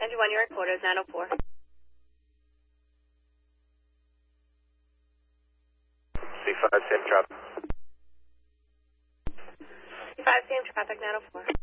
Engine 1, your quota is 904. C5, same traffic. C5, same traffic, 904.